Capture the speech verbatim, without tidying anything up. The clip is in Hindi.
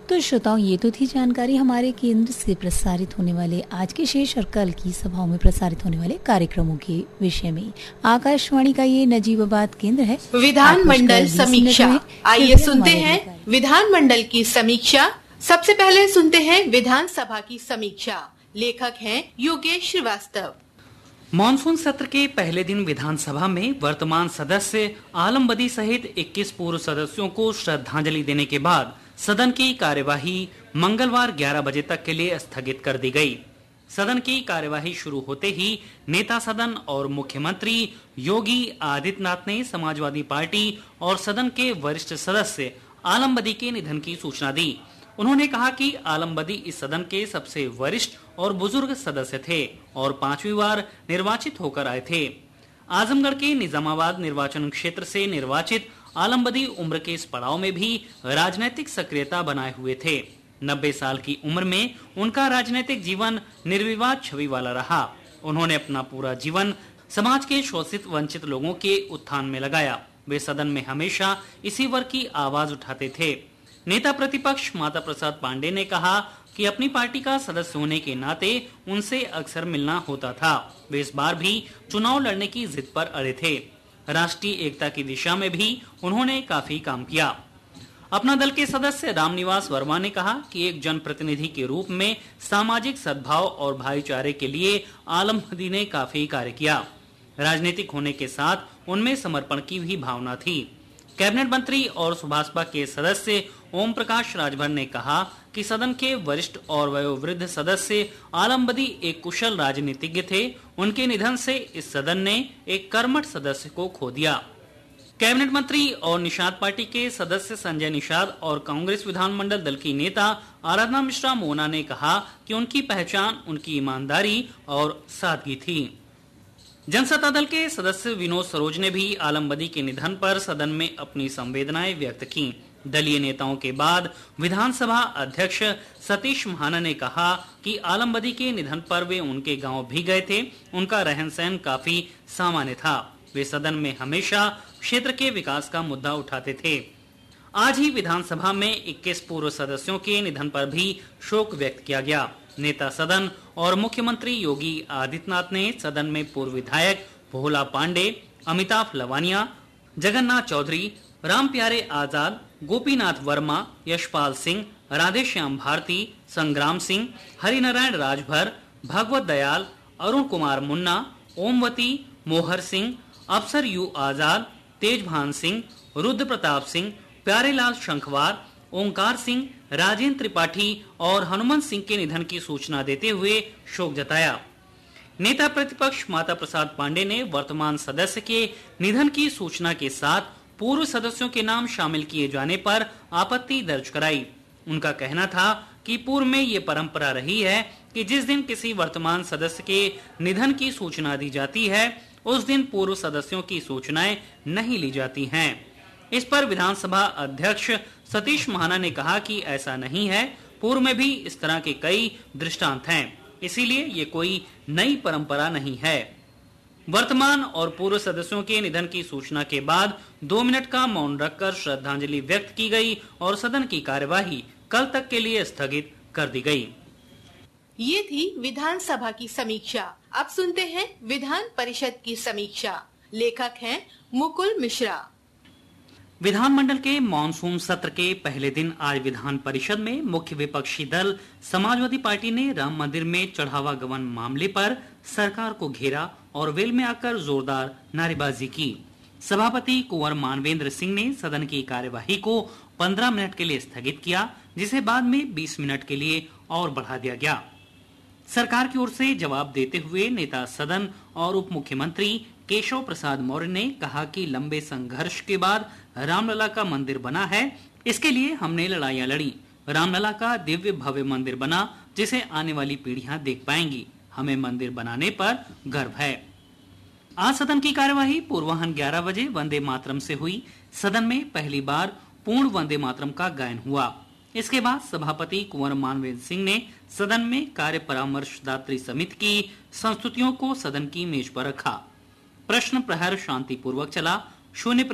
तो श्रोताओं, ये तो थी जानकारी हमारे केंद्र से प्रसारित होने वाले आज के शेष और कल की सभाओं में प्रसारित होने वाले कार्यक्रमों के विषय में। आकाशवाणी का ये नजीबाबाद केंद्र है। विधानमंडल समीक्षा, आइए सुनते हैं विधानमंडल की समीक्षा। सबसे पहले सुनते हैं विधानसभा की समीक्षा। लेखक हैं योगेश श्रीवास्तव। मॉनसून सत्र के पहले दिन विधानसभा में वर्तमान सदस्य आलम बदी सहित इक्कीस पूर्व सदस्यों को श्रद्धांजलि देने के बाद सदन की कार्यवाही मंगलवार ग्यारह बजे तक के लिए स्थगित कर दी गई। सदन की कार्यवाही शुरू होते ही नेता सदन और मुख्यमंत्री योगी आदित्यनाथ ने समाजवादी पार्टी और सदन के वरिष्ठ सदस्य आलम बदी के निधन की सूचना दी। उन्होंने कहा कि आलम बदी इस सदन के सबसे वरिष्ठ और बुजुर्ग सदस्य थे और पांचवी बार निर्वाचित होकर आए थे। आजमगढ़ के निजामाबाद निर्वाचन क्षेत्र से निर्वाचित आलम बदी उम्र के इस पड़ाव में भी राजनीतिक सक्रियता बनाए हुए थे। नब्बे साल की उम्र में उनका राजनीतिक जीवन निर्विवाद छवि वाला रहा। उन्होंने अपना पूरा जीवन समाज के शोषित वंचित लोगों के उत्थान में लगाया। वे सदन में हमेशा इसी वर्ग की आवाज उठाते थे। नेता प्रतिपक्ष माता प्रसाद पांडे ने कहा कि अपनी पार्टी का सदस्य होने के नाते उनसे अक्सर मिलना होता था। वे इस बार भी चुनाव लड़ने की जिद पर अड़े थे। राष्ट्रीय एकता की दिशा में भी उन्होंने काफी काम किया। अपना दल के सदस्य रामनिवास वर्मा ने कहा कि एक जनप्रतिनिधि के रूप में सामाजिक सद्भाव और भाईचारे के लिए आलम बदी ने काफी कार्य किया। राजनीतिक होने के साथ उनमें समर्पण की भी भावना थी। कैबिनेट मंत्री और सुभाषपा के सदस्य ओम प्रकाश राजभर ने कहा कि सदन के वरिष्ठ और वयोवृद्ध सदस्य आलम बदी एक कुशल राजनीतिज्ञ थे। उनके निधन से इस सदन ने एक कर्मठ सदस्य को खो दिया। कैबिनेट मंत्री और निषाद पार्टी के सदस्य संजय निषाद और कांग्रेस विधानमंडल दल की नेता आराधना मिश्रा मोना ने कहा कि उनकी पहचान उनकी ईमानदारी और सादगी थी। जनसत्ता दल के सदस्य विनोद सरोज ने भी आलम बदी के निधन पर सदन में अपनी संवेदनाएं व्यक्त की। दलीय नेताओं के बाद विधानसभा अध्यक्ष सतीश महाना ने कहा कि आलम बदी के निधन पर वे उनके गांव भी गए थे। उनका रहन सहन काफी सामान्य था। वे सदन में हमेशा क्षेत्र के विकास का मुद्दा उठाते थे। आज ही विधानसभा में इक्कीस पूर्व सदस्यों के निधन पर भी शोक व्यक्त किया गया। नेता सदन और मुख्यमंत्री योगी आदित्यनाथ ने सदन में पूर्व विधायक भोला पांडे, अमिताभ लवानिया, जगन्नाथ चौधरी, राम प्यारे आजाद, गोपीनाथ वर्मा, यशपाल सिंह, राधेश्याम भारती, संग्राम सिंह, हरिनारायण राजभर, भगवत दयाल, अरुण कुमार मुन्ना, ओमवती, मोहर सिंह, अफसर यू आजाद, तेजभान सिंह, रुद्र प्रताप सिंह, प्यारेलाल शंखवार, ओंकार सिंह, राजेंद्र त्रिपाठी और हनुमंत सिंह के निधन की सूचना देते हुए शोक जताया। नेता प्रतिपक्ष माता प्रसाद पांडे ने वर्तमान सदस्य के निधन की सूचना के साथ पूर्व सदस्यों के नाम शामिल किए जाने पर आपत्ति दर्ज कराई। उनका कहना था कि पूर्व में ये परंपरा रही है कि जिस दिन किसी वर्तमान सदस्य के निधन की सूचना दी जाती है उस दिन पूर्व सदस्यों की सूचनाएं नहीं ली जाती हैं। इस पर विधानसभा अध्यक्ष सतीश महाना ने कहा कि ऐसा नहीं है, पूर्व में भी इस तरह के कई दृष्टांत हैं, इसीलिए ये कोई नई परंपरा नहीं है। वर्तमान और पूर्व सदस्यों के निधन की सूचना के बाद दो मिनट का मौन रखकर श्रद्धांजलि व्यक्त की गई और सदन की कार्यवाही कल तक के लिए स्थगित कर दी गई। ये थी विधानसभा की समीक्षा। अब सुनते हैं विधान परिषद की समीक्षा। लेखक हैं मुकुल मिश्रा। विधानमंडल के मानसून सत्र के पहले दिन आज विधान परिषद में मुख्य विपक्षी दल समाजवादी पार्टी ने राम मंदिर में चढ़ावा गबन मामले पर सरकार को घेरा और वेल में आकर जोरदार नारेबाजी की। सभापति कुंवर मानवेंद्र सिंह ने सदन की कार्यवाही को पंद्रह मिनट के लिए स्थगित किया, जिसे बाद में बीस मिनट के लिए और बढ़ा दिया गया। सरकार की ओर से जवाब देते हुए नेता सदन और उप मुख्यमंत्री केशव प्रसाद मौर्य ने कहा कि लंबे संघर्ष के बाद रामलला का मंदिर बना है, इसके लिए हमने लड़ाइयां लड़ी। रामलला का दिव्य भव्य मंदिर बना जिसे आने वाली पीढ़ियां देख पाएंगी। हमें मंदिर बनाने पर गर्व है। आज सदन की कार्यवाही पूर्वाह्न ग्यारह बजे वंदे मातरम से हुई। सदन में पहली बार पूर्ण वंदे मातरम का गायन हुआ। इसके बाद सभापति कुंवर मानवेंद्र सिंह ने सदन में कार्य परामर्शदात्री समिति की संस्तुतियों को सदन की मेज पर रखा। प्रश्न प्रहर शांतिपूर्वक चला। शून्य